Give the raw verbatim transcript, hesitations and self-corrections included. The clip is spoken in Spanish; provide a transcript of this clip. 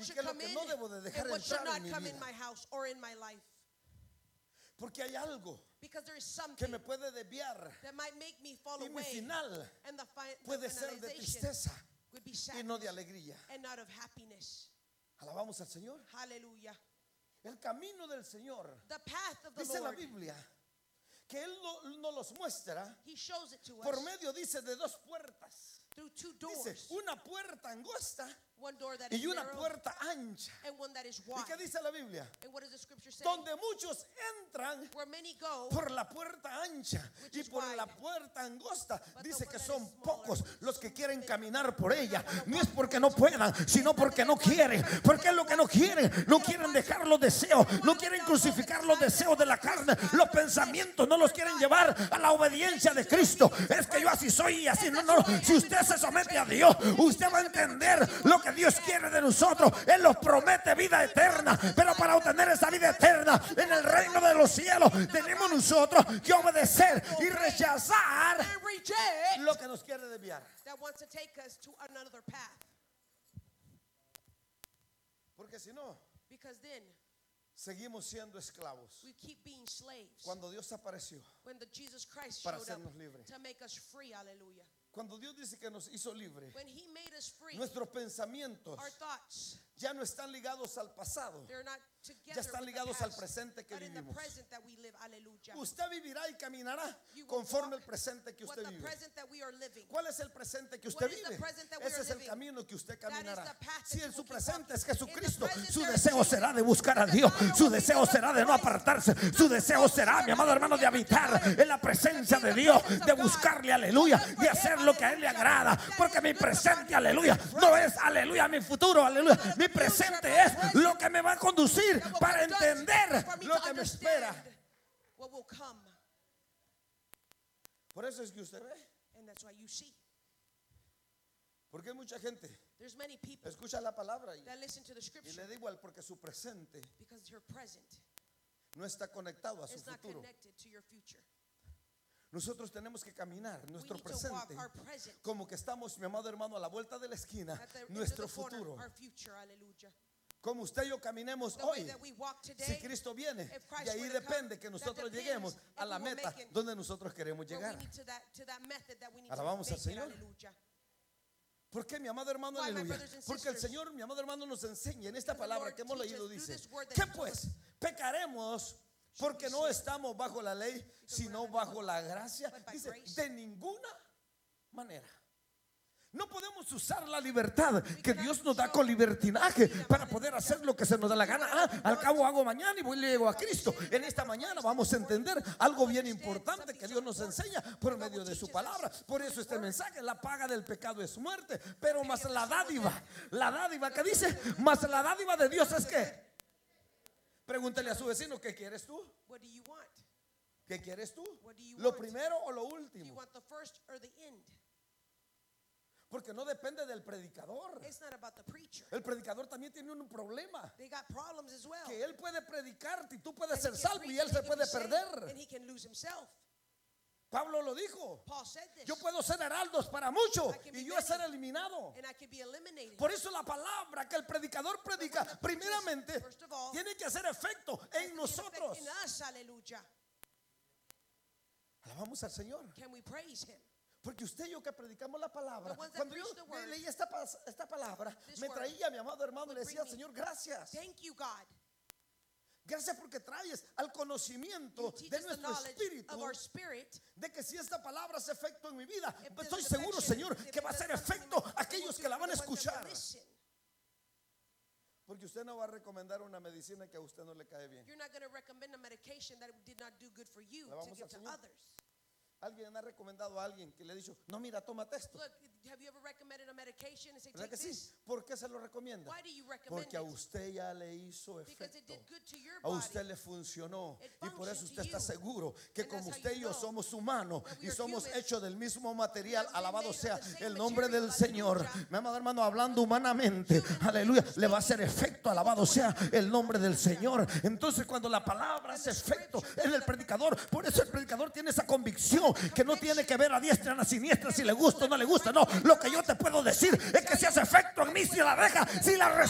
y should qué es lo come que in no debo de and dejar what should entrar not en mi come in vida. my house or in my life. Porque hay algo Because there is que something me puede desviar that might make me fall y mi away. final And the, fi- the puede ser de finalization tristeza would be y no de sadness alegría. and not of happiness. Alabamos al Señor. Hallelujah. El camino del Señor, The path of the dice la Lord, Biblia, que Él no- nos los muestra He shows it to por us medio, dice, de dos puertas. through two Dice, doors. una puerta angosta One door that is y una narrow puerta ancha. and one that is ¿Y wide. qué dice la Biblia? And what does the scripture say? Donde muchos entran Where many go, por la puerta ancha Which y is por wide. la puerta angosta. But Dice the que one that son is smaller. pocos los que quieren caminar por ella. No es porque no puedan, sino porque no quieren. Porque es lo que no quieren. No quieren dejar los deseos. No quieren crucificar los deseos de la carne. Los pensamientos no los quieren llevar a la obediencia de Cristo. Es que yo así soy y así no, no. Si usted se somete a Dios, usted va a entender lo que Dios quiere de nosotros. Él nos promete vida eterna, pero para obtener esa vida eterna en el reino de los cielos tenemos nosotros que obedecer y rechazar and reject lo que nos quiere desviar. that wants to take us to another path. Porque si no, Because then seguimos siendo esclavos. we keep being slaves. Cuando Dios apareció, When the Jesus Christ para showed up hacernos libres. to make us free, hallelujah. cuando Dios dice que nos hizo libres, When He made us free, nuestros pensamientos our thoughts, ya no están ligados al pasado, they're not together ya están with the ligados past, al presente que but in the vivimos. present that we live, hallelujah. Usted vivirá y caminará You will conforme walk el presente que What usted the vive. present that we are living. ¿Cuál es el presente que usted What is the vive? present that we Ese are es el living? camino que usted That is caminará. the path Si that en you su will keep presente walking. es Jesucristo, In the present su there is deseo Jesus. será de buscar a The Dios. desire Su will be deseo to será de no Christ. apartarse. Su deseo será, mi amado hermano, de habitar en la presencia de Dios, de buscarle, aleluya, y hacer lo que a Él le agrada. Porque mi presente, aleluya, no es, aleluya, mi futuro, aleluya. Mi presente es lo que me va a conducir para entender For me lo to que me understand espera. what will come. Por eso es que usted ve, And that's why you see. porque hay mucha gente There's many people escucha la palabra y, that listen to the y scripture le da igual porque su presente because your present no está conectado a su is not futuro. connected to your future. Nosotros tenemos que caminar We nuestro need to walk presente our present como que estamos, mi amado hermano, a la vuelta de la esquina, at the end of nuestro the corner, futuro. our future, hallelujah. Como usted y yo caminemos The way hoy. that we walk Si today, Cristo viene, if Christ de ahí were to come, depende que that nosotros depends lleguemos a if la we will meta make it. donde nosotros queremos but we llegar. need to that to that method that we need Alabamos to al make it, Señor. hallelujah. ¿Por qué, mi amado hermano? Why, my Aleluya. brothers and Porque el sisters? Señor, mi amado hermano, nos enseña en esta Because the palabra Lord que hemos teaches leído, through dice, this word that ¿qué He told pues? us? Pecaremos porque no estamos bajo la ley, sino bajo la gracia. But by Dice, grace. de ninguna manera. No podemos usar la libertad que Dios nos da con libertinaje para poder hacer lo que se nos da la gana. Ah, al cabo hago mañana y voy y llego a Cristo. En esta mañana vamos a entender algo bien importante que Dios nos enseña por medio de su palabra. Por eso este mensaje, la paga del pecado es muerte, pero más la dádiva, la dádiva que dice, más la dádiva de Dios es que, pregúntale a su vecino, ¿qué quieres tú? What do you want? ¿Qué quieres tú? What do you ¿Lo want? primero o lo Do you último? want the first or the end? Porque no depende del predicador. It's not about the preacher. El predicador también tiene un problema. They got problems as well. Que él puede predicarte y tú puedes And he ser can salvo preach y él and se he can puede be saved, perder. and he can lose himself. Pablo lo dijo. Paul said this. Yo puedo ser heraldos para muchos I can y be yo many. ser eliminado. And I can be eliminated. Por eso la palabra que el predicador predica, primeramente, First of all, tiene que hacer efecto has to en be nosotros. in us, hallelujah. Alabamos al Señor. Can we praise Him? Porque usted y yo que predicamos la palabra, The ones that cuando yo preach the word, leí esta, pas- esta palabra, this me word traía mi amado hermano y le would decía, bring me- Señor, gracias. Thank you, God. Gracias porque traes al conocimiento You teach de us the nuestro knowledge espíritu of our spirit. de que si esta palabra hace efecto en mi vida, If pues this estoy is seguro, affection, Señor, if que it va a does hacer something efecto in my- a aquellos it que la will van a do the ones that escuchar. will listen. Porque usted no va a recomendar una medicina que a usted no le cae bien. You're not going to recommend a medication that did not do good for you La to vamos give al to Señor. others. Alguien ha recomendado a alguien que le ha dicho, no, mira, tómate esto. Look, have you ever recommended a medication and say, ¿Verdad take que sí? this? ¿Por qué se lo recomienda? Why do you recommend Porque a it? usted ya le hizo Because it efecto. did good to your A body. usted le funcionó It y por eso functioned usted to está you. seguro que And como that's how usted you y yo know somos humanos that we y are somos human. hechos del mismo material, We are alabado made of sea the same el nombre material, del Señor. aleluya. Mi amado hermano, hablando humanamente, aleluya, le va a hacer efecto, alabado sea el nombre del Señor. Entonces cuando la palabra hace efecto en el predicador, por eso el predicador tiene esa convicción que no tiene que ver a diestra ni a siniestra si le gusta o no le gusta. No, lo que yo te puedo decir es que si hace efecto en mí, si la deja, si la